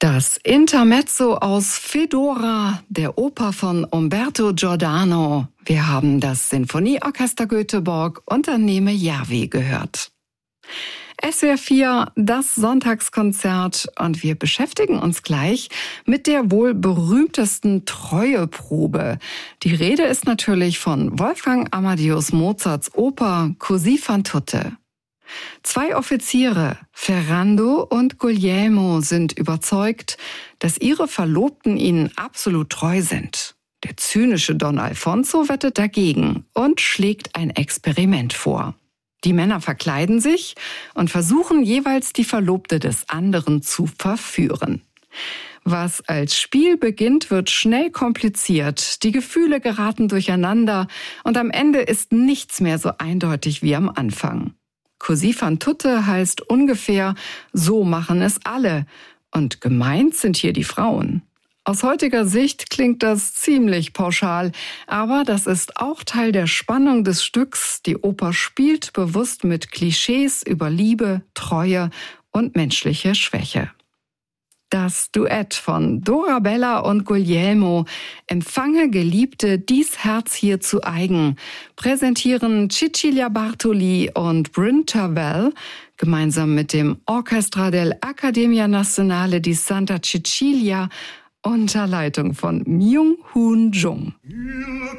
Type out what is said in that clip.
Das Intermezzo aus Fedora, der Oper von Umberto Giordano. Wir haben das Sinfonieorchester Göteborg unter Neme Järvi gehört. SWR 4, das Sonntagskonzert, und wir beschäftigen uns gleich mit der wohl berühmtesten Treueprobe. Die Rede ist natürlich von Wolfgang Amadeus Mozarts Oper Così fan tutte. Zwei Offiziere, Ferrando und Guglielmo, sind überzeugt, dass ihre Verlobten ihnen absolut treu sind. Der zynische Don Alfonso wettet dagegen und schlägt ein Experiment vor. Die Männer verkleiden sich und versuchen jeweils, die Verlobte des anderen zu verführen. Was als Spiel beginnt, wird schnell kompliziert. Die Gefühle geraten durcheinander und am Ende ist nichts mehr so eindeutig wie am Anfang. Così fan tutte heißt ungefähr, so machen es alle. Und gemeint sind hier die Frauen. Aus heutiger Sicht klingt das ziemlich pauschal, aber das ist auch Teil der Spannung des Stücks. Die Oper spielt bewusst mit Klischees über Liebe, Treue und menschliche Schwäche. Das Duett von Dorabella und Guglielmo, Empfange, Geliebte, dies Herz hier zu eigen, präsentieren Cecilia Bartoli und Bryn Tervel gemeinsam mit dem Orchestra dell'Accademia Nazionale di Santa Cecilia unter Leitung von Myung-Hoon Jung.